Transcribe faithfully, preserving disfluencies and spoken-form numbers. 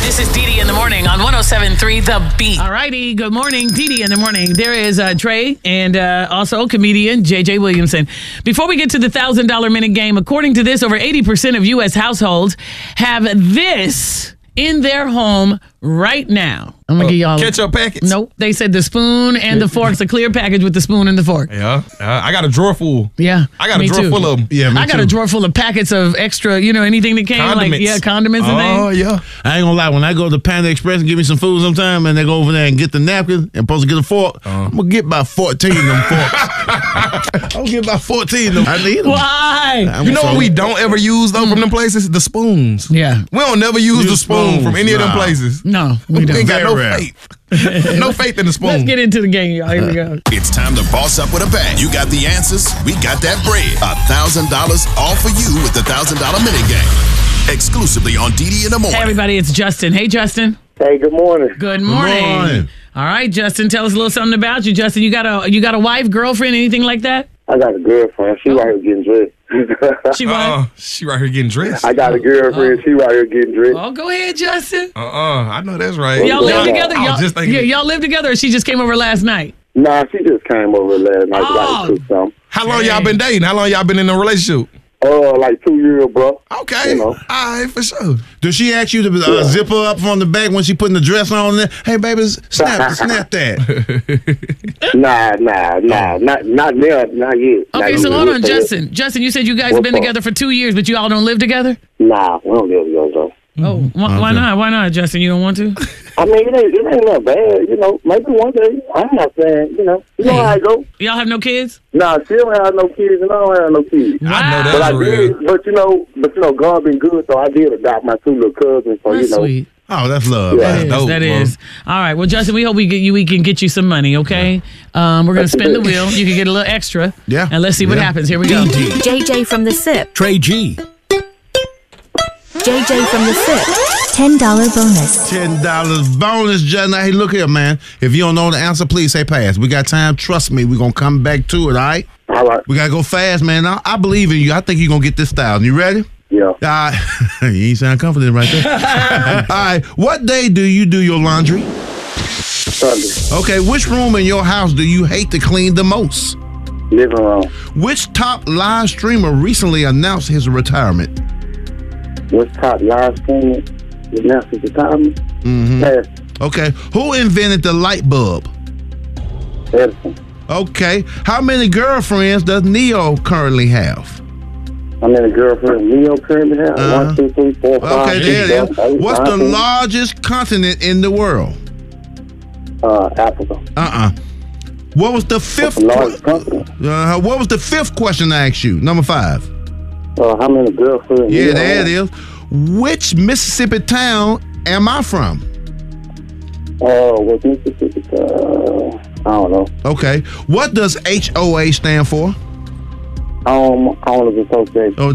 This is Dee Dee in the morning on one oh seven point three The Beat. All righty. Good morning, Dee Dee in the morning. There is uh, Trey and uh, also comedian J J Williamson. Before we get to the one thousand dollars minute game, according to this, over eighty percent of U S households have this in their home right now. I'm going to oh, give y'all... Ketchup packets? Nope. They said the spoon and the fork's a clear package with the spoon and the fork. Yeah. Uh, I got a drawer full. Yeah. I got a me drawer too. full of them. Yeah, me I got too. a drawer full of packets of extra, you know, anything that came. Condiments. Like, yeah, condiments and Oh, things. yeah. I ain't gonna lie, when I go to Panda Express and give me some food sometime and they go over there and get the napkin and supposed to get a fork, Uh-huh. I'm gonna get about fourteen of them forks. I'm gonna get about fourteen of them. I need them. Why? I'm You know what so- we don't ever use, though, from them places? The spoons. Yeah. We don't never use Use the spoon spoons, from any of them nah. places. No, we We don't. ain't got no Very rare. faith. No faith in the spoon. Let's get into the game, y'all. Here we go. It's time to boss up with a bang. You got the answers, we got that bread. A thousand dollars all for you with the thousand dollar minute game. Exclusively on D D in the morning. Hey, everybody, it's Justin. Hey, Justin. Hey, good morning. Good morning. morning. All right, Justin, tell us a little something about you. Justin, you got a you got a wife, girlfriend, anything like that? I got a girlfriend. She right here getting dressed. She what? Uh, she right here getting dressed. I got a girlfriend. She right here getting dressed. Oh, go ahead, Justin. Uh-uh. I know that's right. Y'all live together? I was Y'all, just thinking. yeah, y'all live together, or she just came over last night? Nah, she just came over last night. Oh. Like to cook something. How long y'all been dating? How long y'all been in a relationship? Oh, like two years, bro. Okay. You know. All right, for sure. Does she ask you to uh, zip her up from the back when she putting the dress on there? Hey, baby, snap, snap that. Nah, nah, nah, not not now, not yet. Not Okay, yet. so hold on, What's that? Justin. Justin, you said you guys have What's been up? together for two years, but you all don't live together? Nah, we don't live together though. Oh, why, why not? Why not, Justin? You don't want to? I mean, it ain't, it ain't that bad, you know. Maybe one day. I'm not saying, you know. You know how I go. Y'all have no kids? Nah, she don't have no kids, and I don't have no kids. I know But that's I real. did, but you know, but you know, God been good, so I did adopt my two little cousins. So That's you know, sweet. Oh, that's love. Yeah. That is. dope, that bro. is. All right. Well, Justin, we hope we get you. We can get you some money. Okay. Um, we're gonna spin the wheel. You can get a little extra. Yeah. And let's see what Yeah. happens. Here we go. J J from the SIP. Trey G. J J from the SIP. ten dollars bonus. ten dollars bonus, Justin. Hey, look here, man. If you don't know the answer, please say pass. We got time. Trust me. We're going to come back to it, all right? all right, We got to go fast, man. I, I believe in you. I think you're going to get this thousand. You ready? yeah. All right. You ain't sound confident right there. All right. What day do you do your laundry? Sunday, Okay. Which room in your house do you hate to clean the most? living room. Which top live streamer recently announced his retirement? What's top live streaming? The announced at the time. Mm-hmm. Pass. Okay. Who invented the light bulb? Edison. Okay. How many girlfriends does Neo currently have? I'm in a girlfriend. Neo currently have Uh-huh. one, two, three, four, five. Okay, six, there it seven, is. eight, What's nine, the ten. largest continent in the world? Uh, Africa. Uh-uh. What was the fifth? The largest que- company. uh, what was the fifth question I asked you? Number five. Uh, how many girlfriends? Yeah, Neo there have? it is. Which Mississippi town am I from? Uh, what Mississippi? Uh, I don't know. Okay. What does H O A stand for? Um, Owners Association. Oh,